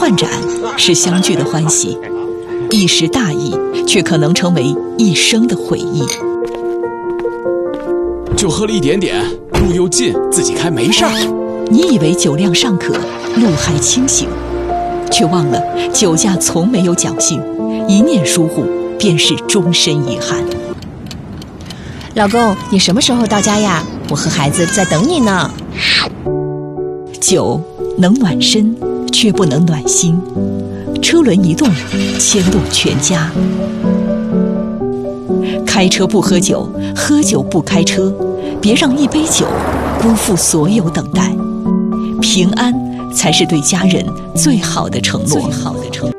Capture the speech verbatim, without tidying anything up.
饭盏是相聚的欢喜，一时大意却可能成为一生的悔意。 就喝了一点点，路又近，自己开没事儿。 你以为酒量尚可，路还清醒，却忘了酒驾从没有侥幸，一念疏忽便是终身遗憾。 老公，你什么时候到家呀？我和孩子在等你呢。 酒能暖身，却不能暖心。车轮一动，牵动全家。开车不喝酒，喝酒不开车，别让一杯酒辜负所有等待。平安才是对家人最好的承诺。最好的承诺。